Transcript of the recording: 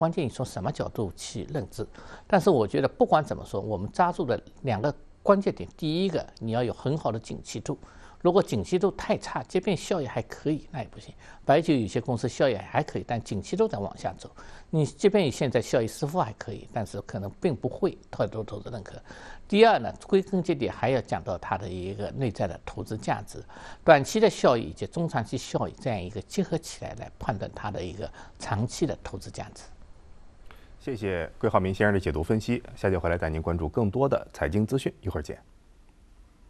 关键你从什么角度去认知。但是我觉得不管怎么说，我们抓住的两个关键点，第一个你要有很好的景气度，如果景气度太差，即便效益还可以，那也不行。白酒有些公司效益还可以，但景气度在往下走。你即便现在效益似乎还可以，但是可能并不会太多投资认可。第二呢，归根结底还要讲到它的一个内在的投资价值，短期的效益以及中长期效益这样一个结合起来判断它的一个长期的投资价值。 谢谢桂浩明先生的解读分析，下节回来带您关注更多的财经资讯，一会儿见。